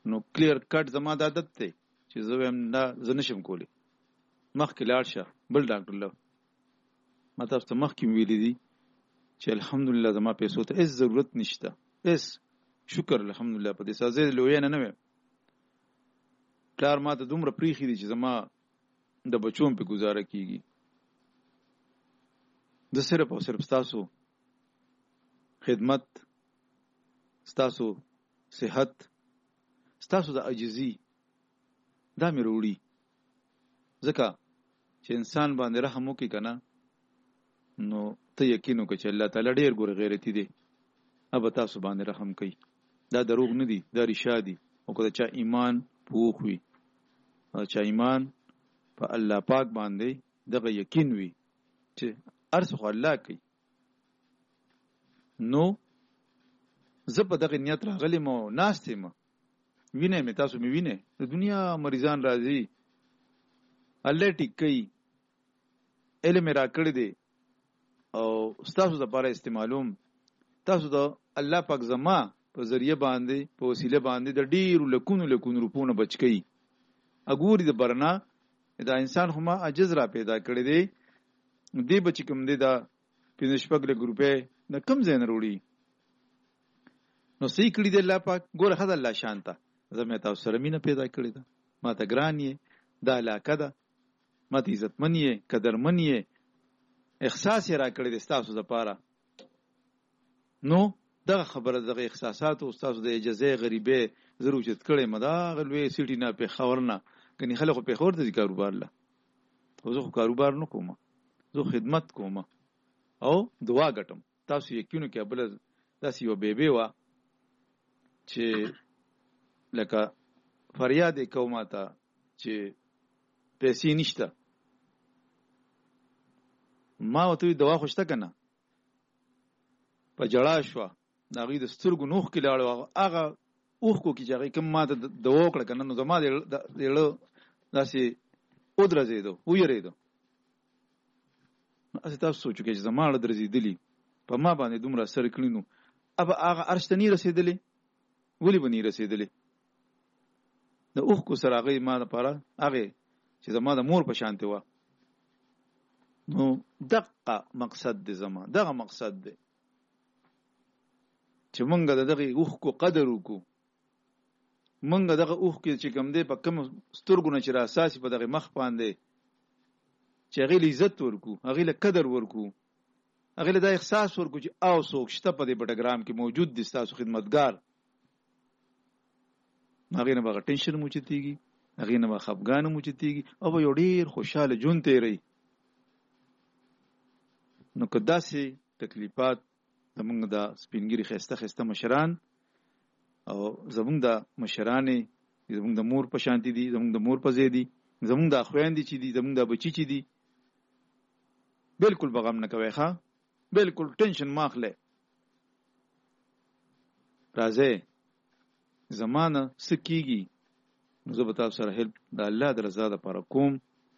نو کلیر کټ زما د عادت دی چې زه وایم دا زه نشم کولی مخکې لاړ شه بل ډاکټر له ما تاسو ته مخکې ویلي دي چې الحمدلله زما پیسو ته هیڅ ضرورت نشته هیڅ شکر الحمدلله په دې سازه لوی نه ویم پلار ما ته دومره پریخي دي چې زما د بچوم په گزاره کیږي د صرف او صرف تاسو خدمت ستاسو صحت ستاسو د عاجزي دا مې وروړي ځکه چې انسان باندې رحم وکړي کنه نو ته یقین وکړه چې الله تعالی ډېر ګور غیرتی دی اب تاسو باندې رحم کوي دا دروغ نه دي دا رشا دي او که چا ایمان پوخ وي او چا ایمان په الله پاک باندې دغه یقین وي چې ارزو الله کوي نو زه په دغه نیت راغلی مو ناستې ما وینه مې تاسو مې وینه د دنیا مریضان راځي الله ټیک کوي علم را کړی دی او تاسو لپاره استعمالوم تاسو د الله پاک زما په ذریعہ باندې په وسیله باندې د ډیرو لکونو روپونه بچ کړي اګوري د برنا دا انسان هم عجز را پیدا کړی دی دی بچ کوم دی دا 55 روپے د کم ځای نه وروړي نو صحیح کړی دی الله پاک ګوره خدای الله شانته زمه تاسو سره مینه پیدا کړی ده ما ته ګران یې دا علاقه ده ما ته عزتمن یې قدرمن یې احساس یې را کړی دی تاسو لپاره نو دغه خبره دغه احساسات او تاسو د اجازه غریبه ضرورت کړي مدا غلوې سټی نه په خبرنه کني خلکو په خور د کاروبار لا او زه کاروبار نه کوم زه خدمت کوم او دعا غټم تاسو یقینو کې بل تاسو یو بیبي وا چې لکه فریاد کومه تا چې پیسې نشته ما وته دوا خوشته کنه په جړا شو دا غي د سترګو نوخ کې لاړو هغه اوخ کو کې چې کوم ما د دوا کړ کنه نو زما د داسې او درځېدو ویریدو اته تاسو سوچو کې زما له درځېدلی په ما باندې دومره سر کړینو اب هغه ارشتنی رسیدلی ولی بنی رسیدلی د اوخ کو سره هغه ما لپاره هغه چې زما د مور په شانته و نو دقه مقصد دی زما دغه مقصد دی چې مونږ دغه اوخ کو قدر وکړو مونږ دغه اوخ کې چې کوم دی په کوم سترګو نه چې را اساسي په دغه مخ باندې چې هغه عزت ورکو هغه له قدر ورکو هغه له دا احساس ورکو چې او څوک شته په دې پټګرام کې موجود دي تاسو خدمتګار هغه نه به ټینشن مو چتیږي هغه نه به خفګان مو چتیږي او یو ډیر خوشاله جون تیری نو کدا سي تکلیفات زمونږ د سپینګری خسته مشران او زمونږ د مشرانې زمونږ د مور په شانتي دي زمونږ د مور په زی دي زمونږ د خويندې چې دي زمونږ د بچی چې دي بالکل بغم نه کوي ښا بالکل ټینشن ماخله راځي زمانہ سکیږي نو زه به تاسو سره هیلپ د الله د رضا لپاره کوم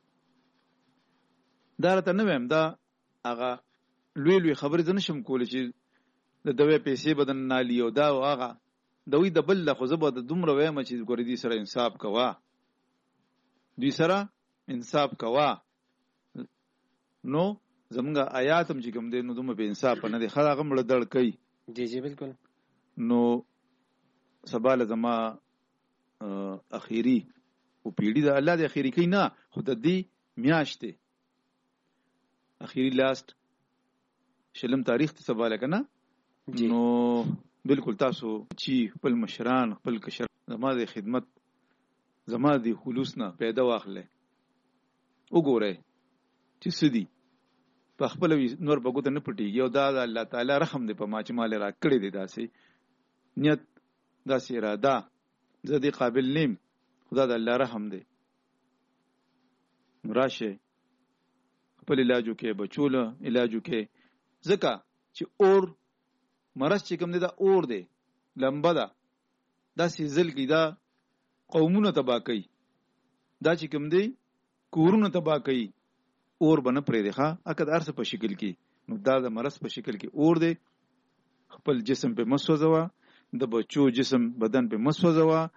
دا راته نه ویم دا هغه لوی خبرې زه نشم کولی چې د دوی پیسې بدن نالي او دا او هغه دوی د بل خو زه به د دومره وایم چې ګورې دې سره انصاف کوه دوی سره انصاف کوه نو زمونږ آیات هم چې کوم دی نو دومره به انصاف نه دی خلک هم لړ کوي جی بالکل نو سباله زما اخیری او پیړی د الله د اخیری کې نه خو د دې میاشته اخیری لاست شلم تاریخ ته سباله کنه نو بالکل تاسو چې خپل مشران خپل کشر زما د خدمت زما د خلوص نه پیدا واخلې وګوره چې سدي په خپل نور بګوت نه پټيږي او دا الله تعالی رحم دې په ما چې مال را کړی دی داسې نیت داسې اراده زه دې قابل نیم خدا د الله رحم دی راشه خپل علاجو کې بچوله علاجو کې ځکه چې اور مرض چې کوم دی دا اور دی لمبه ده دا سیزل کی دا قومونه تبا کوي دا چې کوم دی کورونه تبا کوي اور بنه پرې دی ښا اکد ارس په شکل کې نو دا د مرض په شکل کې اور دی خپل جسم په مسوځوا د بچو جسم بدن په مسوځوا